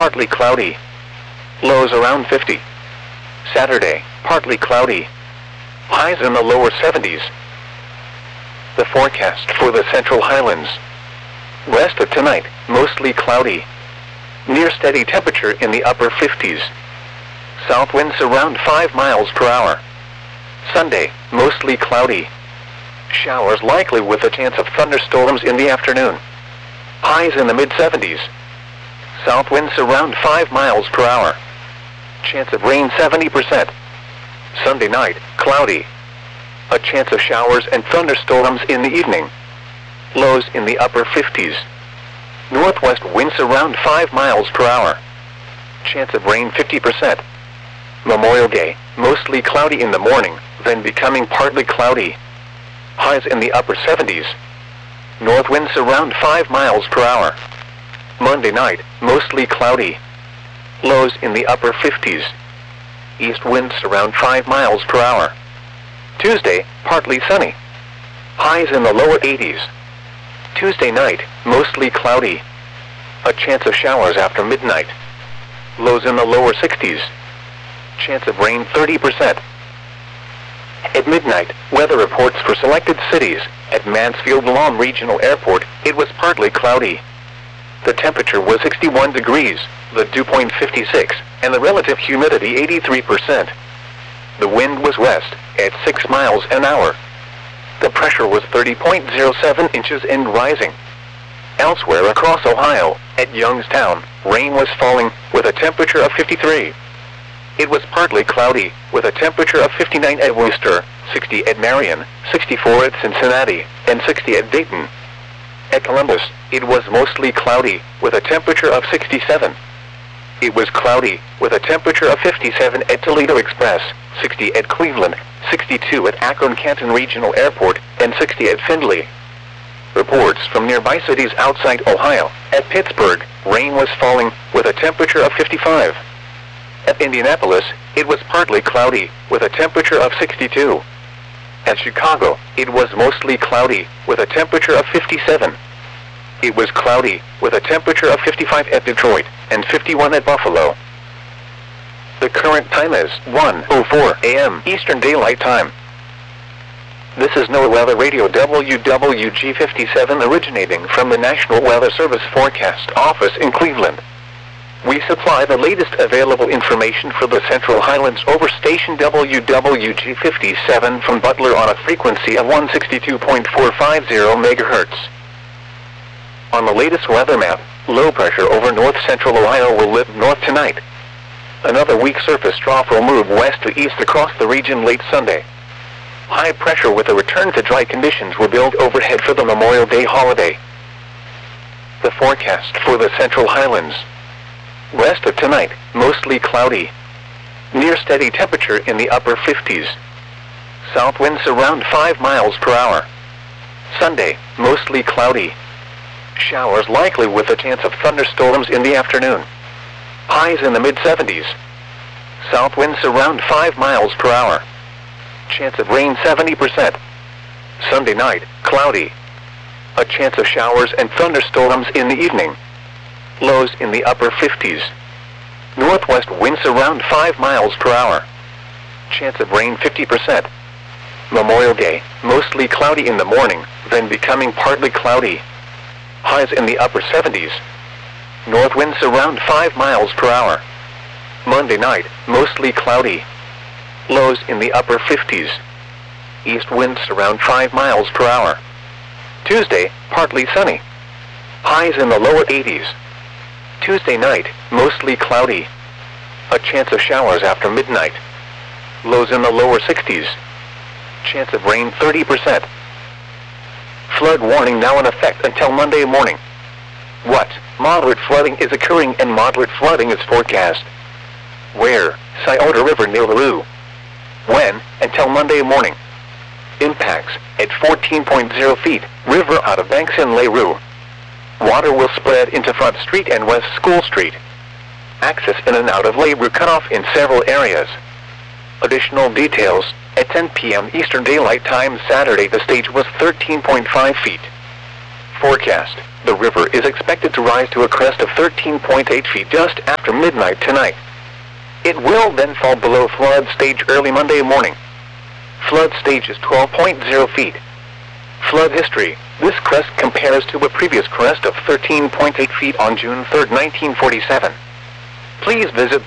partly cloudy. Lows around 50. Saturday, partly cloudy. Highs in the lower 70s. The forecast for the Central Highlands. Rest of tonight, mostly cloudy. Near steady temperature in the upper 50s. South winds around 5 miles per hour. Sunday, mostly cloudy. Showers likely with a chance of thunderstorms in the afternoon. Highs in the mid-70s. South winds around 5 miles per hour. Chance of rain 70%. Sunday night, cloudy. A chance of showers and thunderstorms in the evening. Lows in the upper 50s. Northwest winds around 5 miles per hour. Chance of rain 50%. Memorial Day, mostly cloudy in the morning, then becoming partly cloudy. Highs in the upper 70s. North winds around 5 miles per hour. Monday night, mostly cloudy. Lows in the upper 50s. East winds around 5 miles per hour. Tuesday, partly sunny. Highs in the lower 80s. Tuesday night, mostly cloudy. A chance of showers after midnight. Lows in the lower 60s. Chance of rain 30%. At midnight, weather reports for selected cities. At Mansfield Lawn Regional Airport, it was partly cloudy. The temperature was 61 degrees, the dew point 56, and the relative humidity 83%. The wind was west, at 6 miles an hour. The pressure was 30.07 inches and rising. Elsewhere across Ohio, at Youngstown, rain was falling, with a temperature of 53. It was partly cloudy, with a temperature of 59 at Worcester, 60 at Marion, 64 at Cincinnati, and 60 at Dayton. At Columbus, it was mostly cloudy, with a temperature of 67. It was cloudy, with a temperature of 57 at Toledo Express, 60 at Cleveland, 62 at Akron-Canton Regional Airport, and 60 at Findlay. Reports from nearby cities outside Ohio. At Pittsburgh, rain was falling, with a temperature of 55. At Indianapolis, it was partly cloudy, with a temperature of 62. At Chicago, it was mostly cloudy, with a temperature of 57. It was cloudy, with a temperature of 55 at Detroit, and 51 at Buffalo. The current time is 1:04 a.m. Eastern Daylight Time. This is NOAA Weather Radio WWG57 originating from the National Weather Service Forecast Office in Cleveland. We supply the latest available information for the Central Highlands over station WWG57 from Butler on a frequency of 162.450 MHz. On the latest weather map, low pressure over north-central Ohio will lift north tonight. Another weak surface trough will move west to east across the region late Sunday. High pressure with a return to dry conditions will build overhead for the Memorial Day holiday. The forecast for the Central Highlands. Rest of tonight, mostly cloudy. Near steady temperature in the upper 50s. South winds around 5 miles per hour. Sunday, mostly cloudy. Showers likely with a chance of thunderstorms in the afternoon. Highs in the mid-70s. South winds around 5 miles per hour. Chance of rain 70%. Sunday night, cloudy. A chance of showers and thunderstorms in the evening. Lows in the upper 50s. Northwest winds around 5 miles per hour. Chance of rain 50%. Memorial Day, mostly cloudy in the morning, then becoming partly cloudy. Highs in the upper 70s. North winds around 5 miles per hour. Monday night, mostly cloudy. Lows in the upper 50s. East winds around 5 miles per hour. Tuesday, partly sunny. Highs in the lower 80s. Tuesday night, mostly cloudy. A chance of showers after midnight. Lows in the lower 60s. Chance of rain 30%. Flood warning now in effect until Monday morning. What? Moderate flooding is occurring and moderate flooding is forecast. Where? Scioto River near LaRue. When? Until Monday morning. Impacts, at 14.0 feet, river out of banks in LaRue. Water will spread into Front Street and West School Street. Access in and out of LaRue cut off in several areas. Additional details, at 10 p.m. Eastern Daylight Time Saturday the stage was 13.5 feet. Forecast. The river is expected to rise to a crest of 13.8 feet just after midnight tonight. It will then fall below flood stage early Monday morning. Flood stage is 12.0 feet. Flood history. This crest compares to a previous crest of 13.8 feet on June 3, 1947. Please visit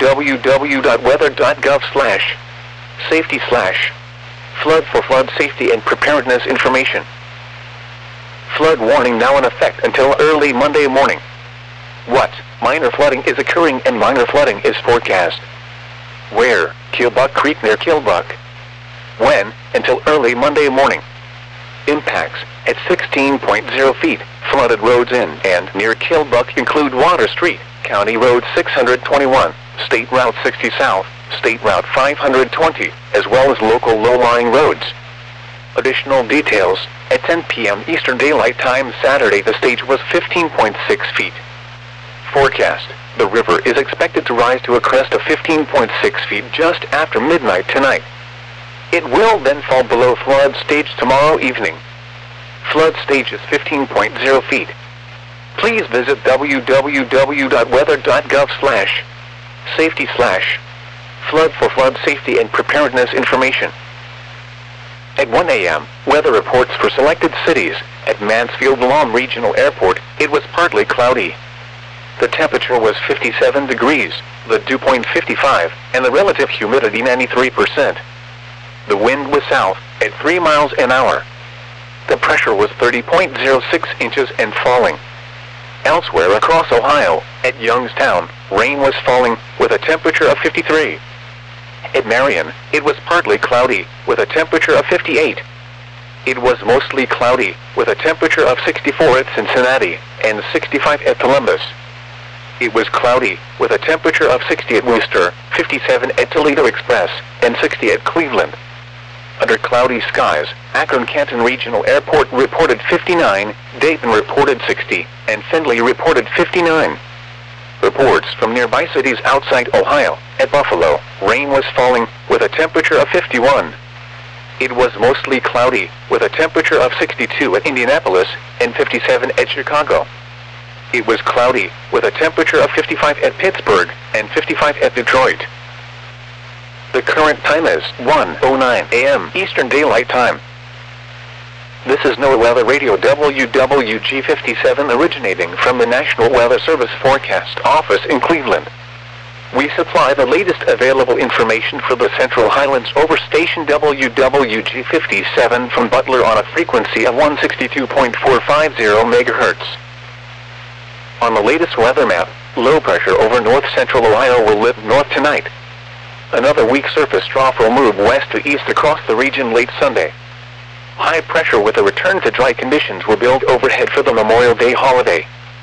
www.weather.gov/safety/flood for flood safety and preparedness information. Flood warning now in effect until early Monday morning. What? Minor flooding is occurring and minor flooding is forecast. Where? Killbuck Creek near Killbuck. When? Until early Monday morning. Impacts. At 16.0 feet, flooded roads in and near Killbuck include Water Street, County Road 621, State Route 60 South, State Route 520, as well as local low-lying roads. Additional details. At 10 p.m. Eastern Daylight Time Saturday, the stage was 15.6 feet. Forecast. The river is expected to rise to a crest of 15.6 feet just after midnight tonight. It will then fall below flood stage tomorrow evening. Flood stage is 15.0 feet. Please visit www.weather.gov/safety/flood for flood safety and preparedness information. At 1 a.m., weather reports for selected cities. At Mansfield-Lom Regional Airport, it was partly cloudy. The temperature was 57 degrees, the dew point 55, and the relative humidity 93%. The wind was south, at 3 miles an hour. The pressure was 30.06 inches and falling. Elsewhere across Ohio, at Youngstown, rain was falling, with a temperature of 53. At Marion, it was partly cloudy, with a temperature of 58. It was mostly cloudy, with a temperature of 64 at Cincinnati, and 65 at Columbus. It was cloudy, with a temperature of 60 at Worcester, 57 at Toledo Express, and 60 at Cleveland. Under cloudy skies, Akron-Canton Regional Airport reported 59, Dayton reported 60, and Findlay reported 59. Reports from nearby cities outside Ohio. At Buffalo, rain was falling, with a temperature of 51. It was mostly cloudy, with a temperature of 62 at Indianapolis, and 57 at Chicago. It was cloudy, with a temperature of 55 at Pittsburgh, and 55 at Detroit. The current time is 1:09 a.m. Eastern Daylight Time. This is NOAA Weather Radio WWG57 originating from the National Weather Service Forecast Office in Cleveland. We supply the latest available information for the Central Highlands over station WWG57 from Butler on a frequency of 162.450 MHz. On the latest weather map, low pressure over north-central Ohio will lift north tonight. Another weak surface trough will move west to east across the region late Sunday. High pressure with a return to dry conditions will build overhead for the Memorial Day holiday.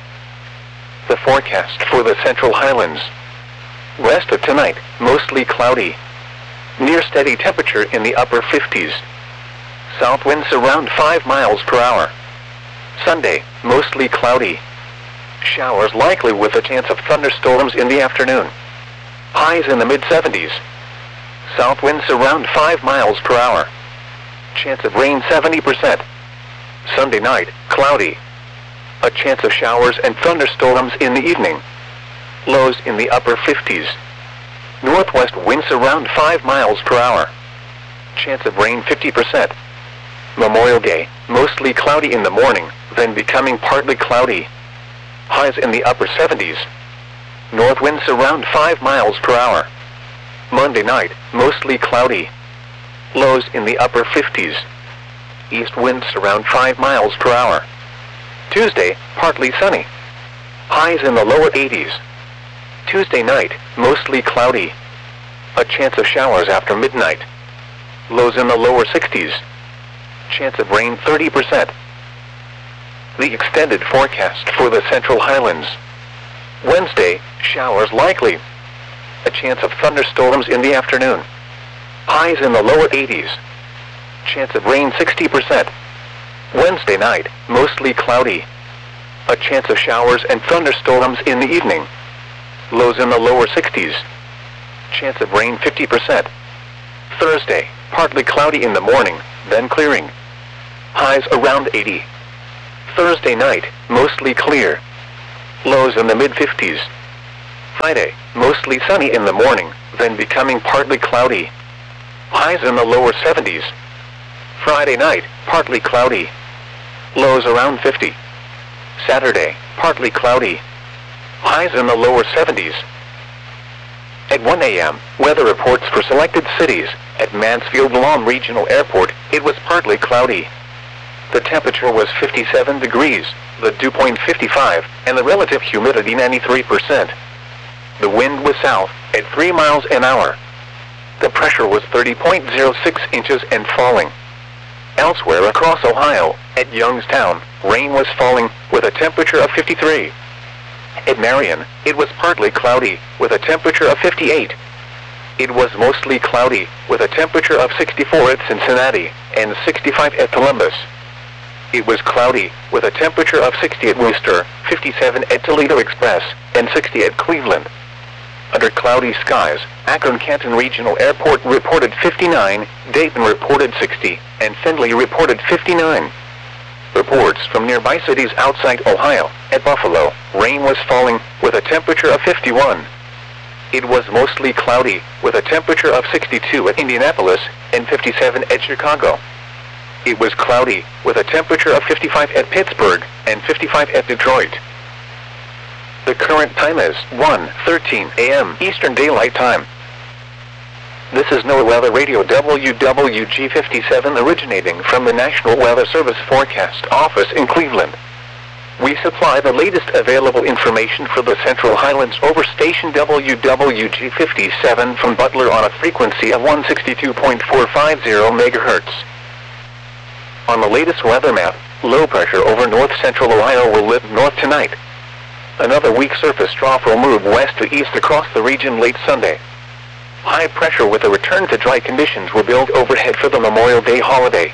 The forecast for the Central Highlands. West of tonight, mostly cloudy. Near steady temperature in the upper 50s. South winds around 5 miles per hour. Sunday, mostly cloudy. Showers likely with a chance of thunderstorms in the afternoon. Highs in the mid-70s. South winds around 5 miles per hour. Chance of rain 70%. Sunday night, cloudy. A chance of showers and thunderstorms in the evening. Lows in the upper 50s. Northwest winds around 5 miles per hour. Chance of rain 50%. Memorial Day, mostly cloudy in the morning, then becoming partly cloudy. Highs in the upper 70s. North winds around 5 miles per hour. Monday night, mostly cloudy. Lows in the upper 50s. East winds around 5 miles per hour. Tuesday, partly sunny. Highs in the lower 80s. Tuesday night, mostly cloudy. A chance of showers after midnight. Lows in the lower 60s. Chance of rain 30%. The extended forecast for the Central Highlands. Wednesday, showers likely. A chance of thunderstorms in the afternoon. Highs in the lower 80s. Chance of rain 60%. Wednesday night, mostly cloudy. A chance of showers and thunderstorms in the evening. Lows in the lower 60s. Chance of rain 50%. Thursday, partly cloudy in the morning, then clearing. Highs around 80. Thursday night, mostly clear. Lows in the mid-50s. Friday, mostly sunny in the morning, then becoming partly cloudy. Highs in the lower 70s. Friday night, partly cloudy. Lows around 50. Saturday, partly cloudy. Highs in the lower 70s. At 1 a.m., weather reports for selected cities. At Mansfield Lawn Regional Airport, it was partly cloudy. The temperature was 57 degrees, the dew point 55, and the relative humidity 93%. The wind was south, at 3 miles an hour. The pressure was 30.06 inches and falling. Elsewhere across Ohio, at Youngstown, rain was falling, with a temperature of 53. At Marion, it was partly cloudy, with a temperature of 58. It was mostly cloudy, with a temperature of 64 at Cincinnati, and 65 at Columbus. It was cloudy, with a temperature of 60 at Worcester, 57 at Toledo Express, and 60 at Cleveland. Under cloudy skies, Akron-Canton Regional Airport reported 59, Dayton reported 60, and Findlay reported 59. Reports from nearby cities outside Ohio. At Buffalo, rain was falling, with a temperature of 51. It was mostly cloudy, with a temperature of 62 at Indianapolis, and 57 at Chicago. It was cloudy, with a temperature of 55 at Pittsburgh, and 55 at Detroit. The current time is 1:13 a.m. Eastern Daylight Time. This is NOAA Weather Radio WWG57 originating from the National Weather Service Forecast Office in Cleveland. We supply the latest available information for the Central Highlands over station WWG57 from Butler on a frequency of 162.450 MHz. On the latest weather map, low pressure over north-central Ohio will lift north tonight. Another weak surface trough will move west to east across the region late Sunday. High pressure with a return to dry conditions will build overhead for the Memorial Day holiday.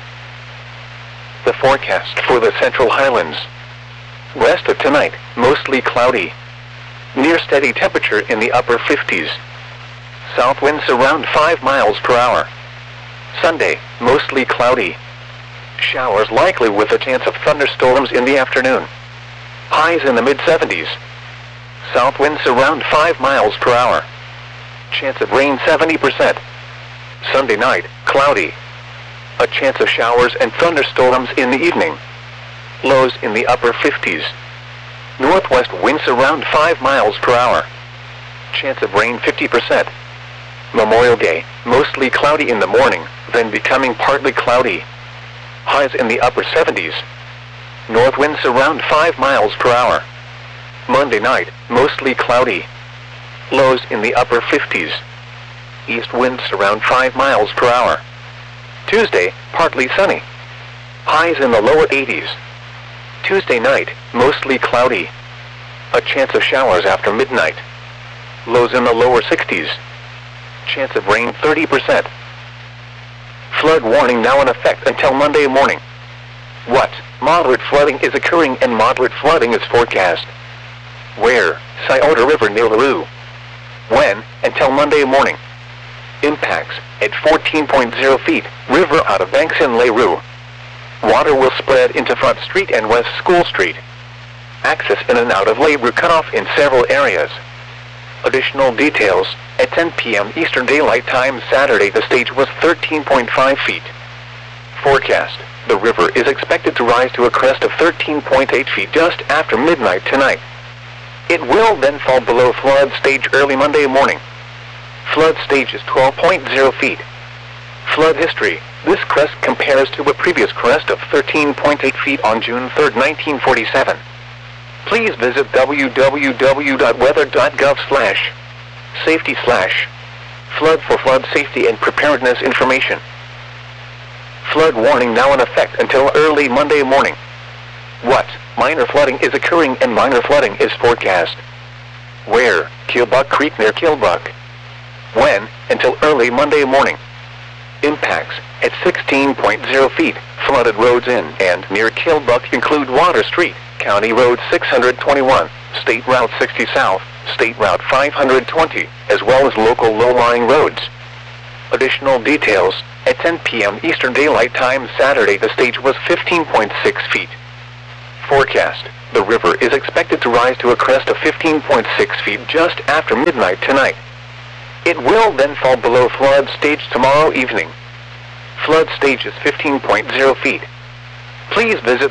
The forecast for the Central Highlands. West of tonight, mostly cloudy. Near steady temperature in the upper 50s. South winds around 5 miles per hour. Sunday, mostly cloudy. Showers likely with a chance of thunderstorms in the afternoon. Highs in the mid-70s. South winds around 5 miles per hour. Chance of rain 70%. Sunday night, cloudy. A chance of showers and thunderstorms in the evening. Lows in the upper 50s. Northwest winds around 5 miles per hour. Chance of rain 50%. Memorial Day, mostly cloudy in the morning, then becoming partly cloudy. Highs in the upper 70s. North winds around 5 miles per hour. Monday night, mostly cloudy. Lows in the upper 50s. East winds around 5 miles per hour. Tuesday, partly sunny. Highs in the lower 80s. Tuesday night, mostly cloudy. A chance of showers after midnight. Lows in the lower 60s. Chance of rain 30%. Flood warning now in effect until Monday morning. What? Moderate flooding is occurring and moderate flooding is forecast. Where? Scioto River near LaRue. When? Until Monday morning. Impacts, at 14.0 feet, river out of banks in LaRue. Water will spread into Front Street and West School Street. Access in and out of LaRue cut off in several areas. Additional details, at 10 p.m. Eastern Daylight Time Saturday the stage was 13.5 feet. Forecast, the river is expected to rise to a crest of 13.8 feet just after midnight tonight. It will then fall below flood stage early Monday morning. Flood stage is 12.0 feet. Flood history, this crest compares to a previous crest of 13.8 feet on June 3, 1947. Please visit www.weather.gov/safety/flood for flood safety and preparedness information. Flood warning now in effect until early Monday morning. What? Minor flooding is occurring and minor flooding is forecast. Where? Killbuck Creek near Killbuck. When? Until early Monday morning. Impacts, at 16.0 feet, flooded roads in and near Killbuck include Water Street, County Road 621, State Route 60 South, State Route 520, as well as local low-lying roads. Additional details, at 10 p.m. Eastern Daylight Time Saturday the stage was 15.6 feet. Forecast. The river is expected to rise to a crest of 15.6 feet just after midnight tonight. It will then fall below flood stage tomorrow evening. Flood stage is 15.0 feet. Please visit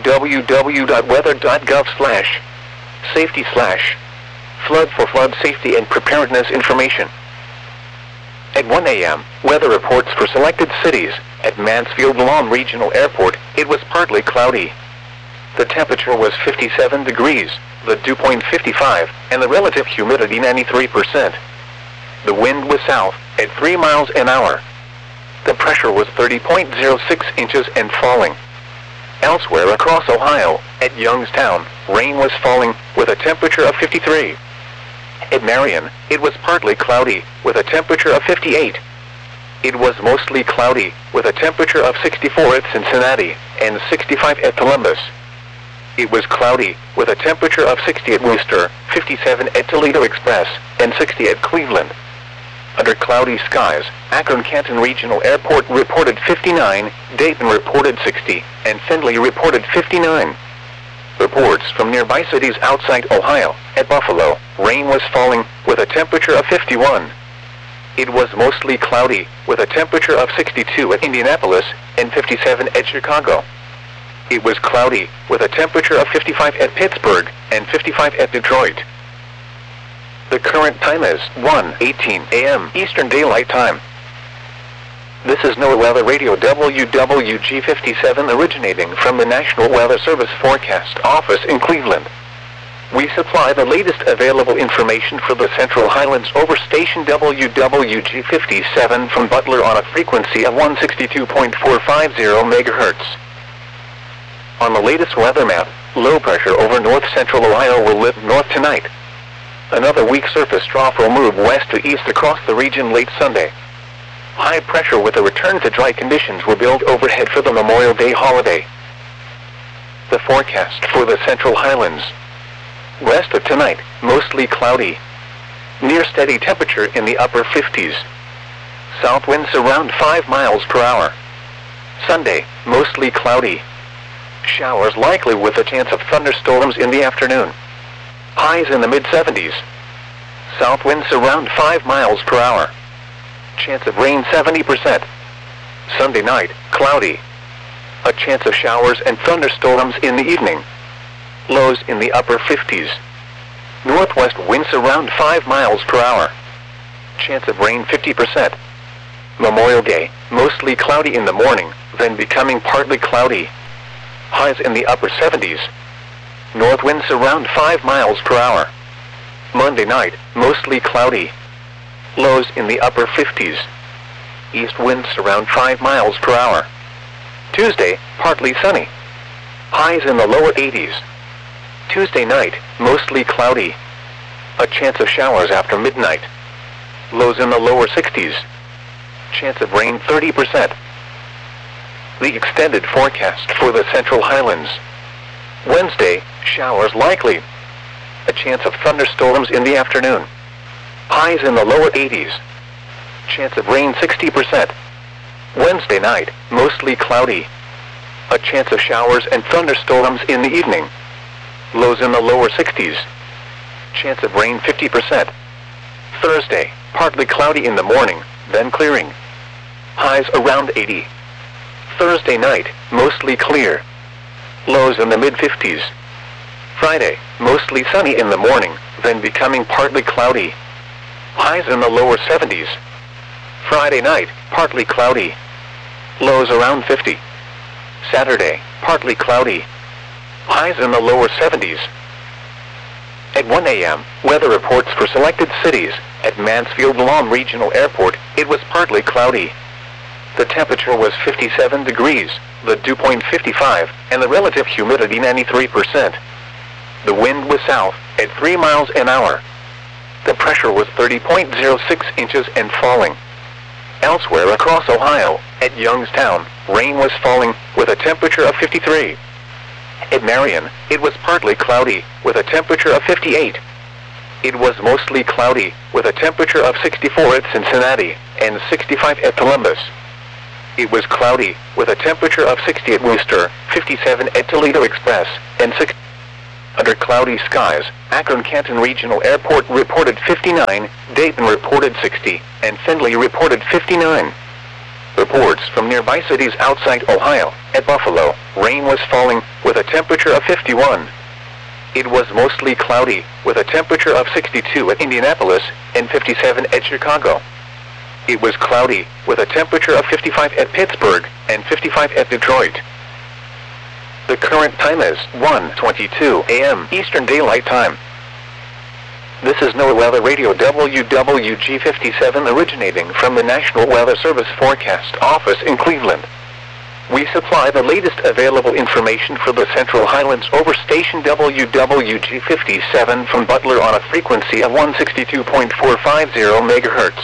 www.weather.gov/safety/flood for flood safety and preparedness information. At 1 a.m., weather reports for selected cities. At Mansfield Lawn Regional Airport, it was partly cloudy. The temperature was 57 degrees, the dew point 55, and the relative humidity 93%. The wind was south, at 3 miles an hour. The pressure was 30.06 inches and falling. Elsewhere across Ohio, at Youngstown, rain was falling, with a temperature of 53. At Marion, it was partly cloudy, with a temperature of 58. It was mostly cloudy, with a temperature of 64 at Cincinnati, and 65 at Columbus. It was cloudy, with a temperature of 60 at Worcester, 57 at Toledo Express, and 60 at Cleveland. Under cloudy skies, Akron-Canton Regional Airport reported 59, Dayton reported 60, and Findlay reported 59. Reports from nearby cities outside Ohio. At Buffalo, rain was falling, with a temperature of 51. It was mostly cloudy, with a temperature of 62 at Indianapolis, and 57 at Chicago. It was cloudy, with a temperature of 55 at Pittsburgh, and 55 at Detroit. The current time is 1:18 a.m. Eastern Daylight Time. This is NOAA Weather Radio WWG57 originating from the National Weather Service Forecast Office in Cleveland. We supply the latest available information for the Central Highlands over station WWG57 from Butler on a frequency of 162.450 MHz. On the latest weather map, low pressure over north-central Ohio will lift north tonight. Another weak surface trough will move west to east across the region late Sunday. High pressure with a return to dry conditions will build overhead for the Memorial Day holiday. The forecast for the Central Highlands. West of tonight, mostly cloudy. Near steady temperature in the upper 50s. South winds around 5 miles per hour. Sunday, mostly cloudy. Showers likely with a chance of thunderstorms in the afternoon. Highs in the mid-70s. South winds around 5 miles per hour. Chance of rain 70%. Sunday night, cloudy. A chance of showers and thunderstorms in the evening. Lows in the upper 50s. Northwest winds around 5 miles per hour. Chance of rain 50%. Memorial Day, mostly cloudy in the morning, then becoming partly cloudy. Highs in the upper 70s. North winds around 5 miles per hour. Monday night, mostly cloudy. Lows in the upper 50s. East winds around 5 miles per hour. Tuesday, partly sunny. Highs in the lower 80s. Tuesday night, mostly cloudy. A chance of showers after midnight. Lows in the lower 60s. Chance of rain 30%. The extended forecast for the Central Highlands. Wednesday, showers likely. A chance of thunderstorms in the afternoon. Highs in the lower 80s. Chance of rain 60%. Wednesday night, mostly cloudy. A chance of showers and thunderstorms in the evening. Lows in the lower 60s. Chance of rain 50%. Thursday, partly cloudy in the morning, then clearing. Highs around 80. Thursday night, mostly clear. Lows in the mid-50s. Friday, mostly sunny in the morning, then becoming partly cloudy. Highs in the lower 70s. Friday night, partly cloudy. Lows around 50. Saturday, partly cloudy. Highs in the lower 70s. At 1 a.m., weather reports for selected cities. At Mansfield Lawn Regional Airport, it was partly cloudy. The temperature was 57 degrees, the dew point 55, and the relative humidity 93%. The wind was south, at 3 miles an hour. The pressure was 30.06 inches and falling. Elsewhere across Ohio, at Youngstown, rain was falling, with a temperature of 53. At Marion, it was partly cloudy, with a temperature of 58. It was mostly cloudy, with a temperature of 64 at Cincinnati, and 65 at Columbus. It was cloudy, with a temperature of 60 at Worcester, 57 at Toledo Express, and 6 under cloudy skies. Akron-Canton Regional Airport reported 59, Dayton reported 60, and Findlay reported 59. Reports from nearby cities outside Ohio. At Buffalo, rain was falling, with a temperature of 51. It was mostly cloudy, with a temperature of 62 at Indianapolis, and 57 at Chicago. It was cloudy, with a temperature of 55 at Pittsburgh, and 55 at Detroit. The current time is 1:22 a.m. Eastern Daylight Time. This is NOAA Weather Radio WWG57 originating from the National Weather Service Forecast Office in Cleveland. We supply the latest available information for the Central Highlands over station WWG57 from Butler on a frequency of 162.450 MHz.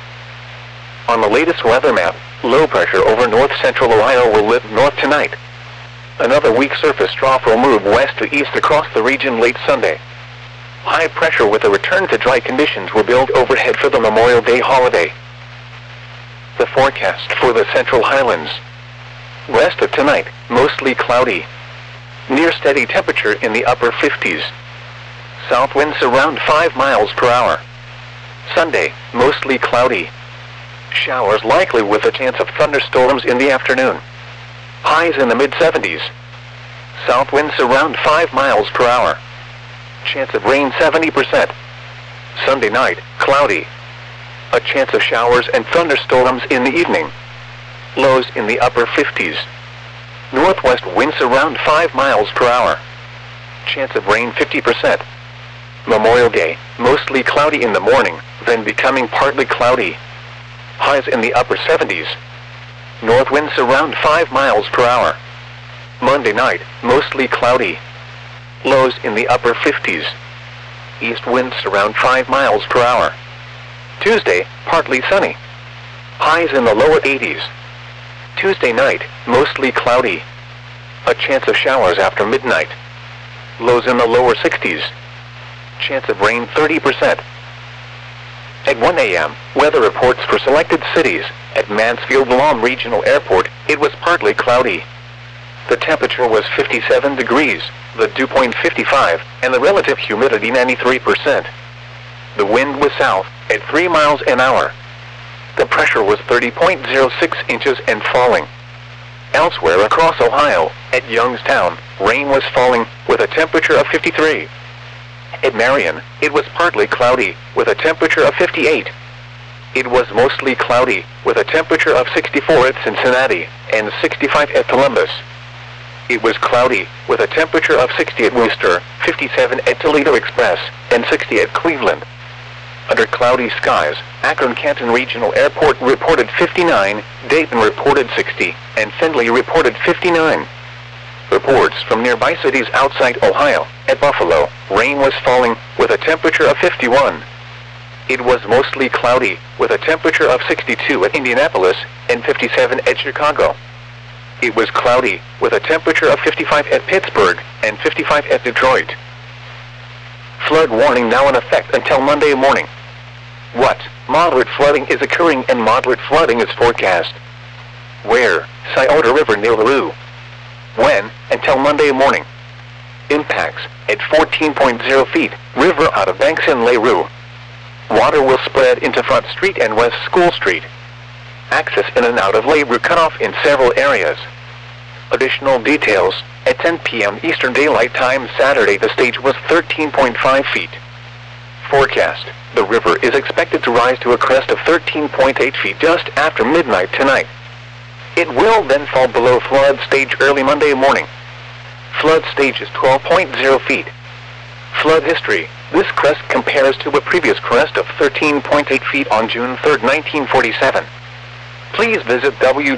On the latest weather map, low pressure over north-central Ohio will lift north tonight. Another weak surface trough will move west to east across the region late Sunday. High pressure with a return to dry conditions will build overhead for the Memorial Day holiday. The forecast for the Central Highlands. West of tonight, mostly cloudy. Near steady temperature in the upper 50s. South winds around 5 miles per hour. Sunday, mostly cloudy. Showers likely with a chance of thunderstorms in the afternoon. Highs in the mid-70s. South winds around 5 miles per hour. Chance of rain 70%. Sunday night, cloudy. A chance of showers and thunderstorms in the evening. Lows in the upper 50s. Northwest winds around 5 miles per hour. Chance of rain 50%. Memorial Day, mostly cloudy in the morning, then becoming partly cloudy. Highs in the upper 70s. North winds around 5 miles per hour. Monday night, mostly cloudy. Lows in the upper 50s. East winds around 5 miles per hour. Tuesday, partly sunny. Highs in the lower 80s. Tuesday night, mostly cloudy. A chance of showers after midnight. Lows in the lower 60s. Chance of rain 30%. At 1 a.m., weather reports for selected cities. At Mansfield-Lom Regional Airport, it was partly cloudy. The temperature was 57 degrees, the dew point 55, and the relative humidity 93%. The wind was south, at 3 miles an hour. The pressure was 30.06 inches and falling. Elsewhere across Ohio, at Youngstown, rain was falling, with a temperature of 53. At Marion, it was partly cloudy, with a temperature of 58. It was mostly cloudy, with a temperature of 64 at Cincinnati, and 65 at Columbus. It was cloudy, with a temperature of 60 at Worcester, 57 at Toledo Express, and 60 at Cleveland. Under cloudy skies, Akron-Canton Regional Airport reported 59, Dayton reported 60, and Findlay reported 59. Reports from nearby cities outside Ohio. At Buffalo, rain was falling, with a temperature of 51. It was mostly cloudy, with a temperature of 62 at Indianapolis, and 57 at Chicago. It was cloudy, with a temperature of 55 at Pittsburgh, and 55 at Detroit. Flood warning now in effect until Monday morning. What? Moderate flooding is occurring and moderate flooding is forecast. Where? Scioto River near LaRue. When? Until Monday morning. Impacts, at 14.0 feet, river out of banks in LaRue. Water will spread into Front Street and West School Street. Access in and out of LaRue cut off in several areas. Additional details, at 10 p.m. Eastern Daylight Time Saturday the stage was 13.5 feet. Forecast, the river is expected to rise to a crest of 13.8 feet just after midnight tonight. It will then fall below flood stage early Monday morning. Flood stage is 12.0 feet. Flood history, this crest compares to a previous crest of 13.8 feet on June 3, 1947. Please visit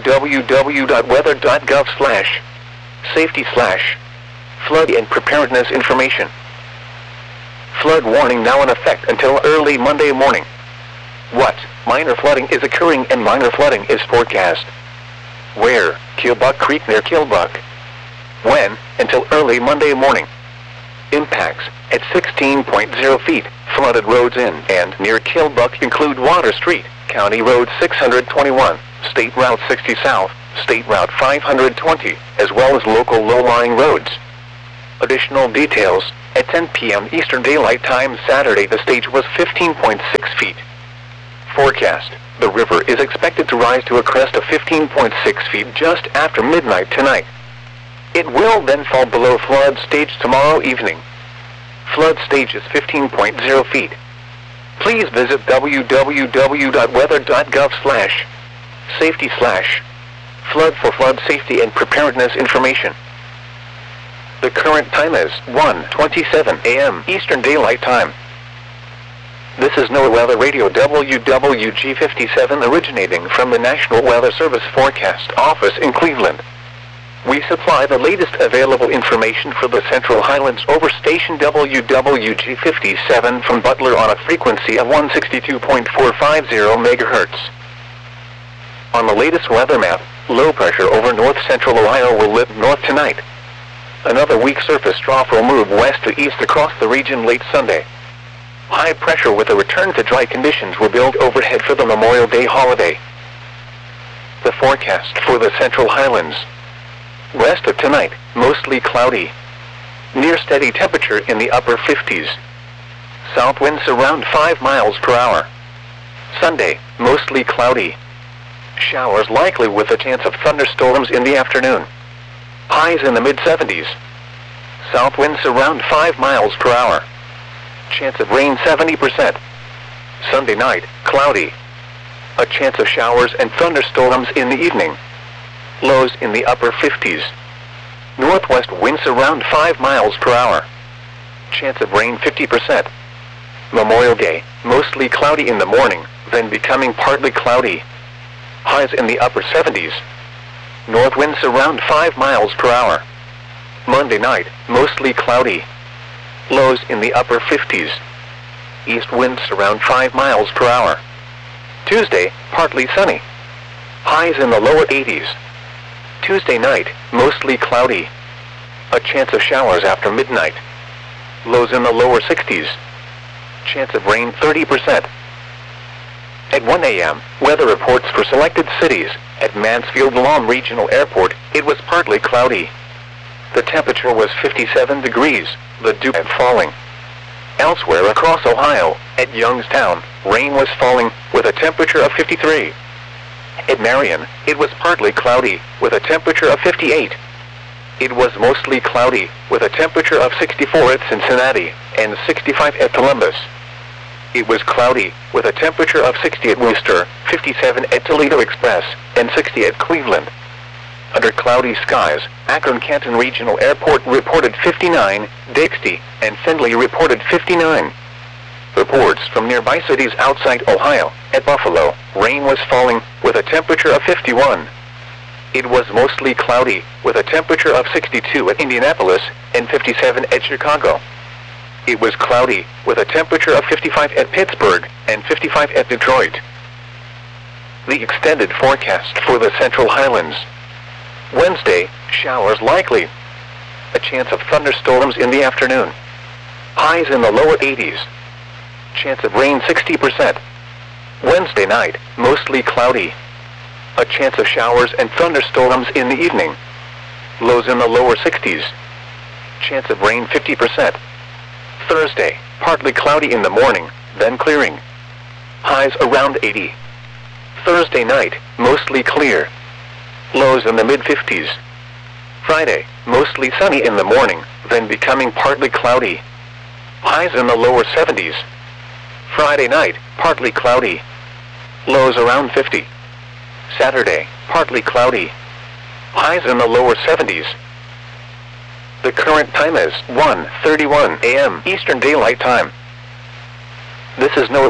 www.weather.gov/safety/flood and preparedness information. Flood warning now in effect until early Monday morning. What? Minor flooding is occurring and minor flooding is forecast. Where? Killbuck Creek near Killbuck. When? Until early Monday morning. Impacts, at 16.0 feet, flooded roads in and near Killbuck include Water Street, County Road 621, State Route 60 South, State Route 520, as well as local low-lying roads. Additional details, at 10 p.m. Eastern Daylight Time Saturday the stage was 15.6 feet. Forecast, the river is expected to rise to a crest of 15.6 feet just after midnight tonight. It will then fall below flood stage tomorrow evening. Flood stage is 15.0 feet. Please visit www.weather.gov/safety/flood for flood safety and preparedness information. The current time is 1:27 a.m. Eastern Daylight Time. This is NOAA Weather Radio WWG57 originating from the National Weather Service Forecast Office in Cleveland. We supply the latest available information for the Central Highlands over station WWG57 from Butler on a frequency of 162.450 MHz. On the latest weather map, low pressure over north-central Ohio will lift north tonight. Another weak surface trough will move west to east across the region late Sunday. High pressure with a return to dry conditions will build overhead for the Memorial Day holiday. The forecast for the Central Highlands. Rest of tonight, mostly cloudy. Near steady temperature in the upper 50s. South winds around 5 miles per hour. Sunday, mostly cloudy. Showers likely with a chance of thunderstorms in the afternoon. Highs in the mid-70s. South winds around 5 miles per hour. Chance of rain 70%. Sunday night, cloudy. A chance of showers and thunderstorms in the evening. Lows in the upper 50s. Northwest winds around 5 miles per hour. Chance of rain 50%. Memorial Day, mostly cloudy in the morning, then becoming partly cloudy. Highs in the upper 70s. North winds around 5 miles per hour. Monday night, mostly cloudy. Lows in the upper 50s. East winds around 5 miles per hour. Tuesday, partly sunny. Highs in the lower 80s. Tuesday night, mostly cloudy. A chance of showers after midnight. Lows in the lower 60s. Chance of rain 30%. At 1 a.m., weather reports for selected cities. At Mansfield-Lom Regional Airport, it was partly cloudy. The temperature was 57 degrees, the dew had falling. Elsewhere across Ohio, at Youngstown, rain was falling, with a temperature of 53. At Marion, it was partly cloudy, with a temperature of 58. It was mostly cloudy, with a temperature of 64 at Cincinnati, and 65 at Columbus. It was cloudy, with a temperature of 60 at Worcester, 57 at Toledo Express, and 60 at Cleveland. Under cloudy skies, Akron-Canton Regional Airport reported 59, Dixie and Findlay reported 59. Reports from nearby cities outside Ohio. At Buffalo, rain was falling, with a temperature of 51. It was mostly cloudy, with a temperature of 62 at Indianapolis, and 57 at Chicago. It was cloudy, with a temperature of 55 at Pittsburgh, and 55 at Detroit. The extended forecast for the Central Highlands. Wednesday, showers likely. A chance of thunderstorms in the afternoon. Highs in the lower 80s. Chance of rain 60%. Wednesday night, mostly cloudy. A chance of showers and thunderstorms in the evening. Lows in the lower 60s. Chance of rain 50%. Thursday, partly cloudy in the morning, then clearing. Highs around 80. Thursday night, mostly clear. Lows in the mid-50s. Friday, mostly sunny in the morning, then becoming partly cloudy. Highs in the lower 70s. Friday night, partly cloudy. Lows around 50. Saturday, partly cloudy. Highs in the lower 70s. The current time is 1:31 a.m. Eastern Daylight Time. This is NOAA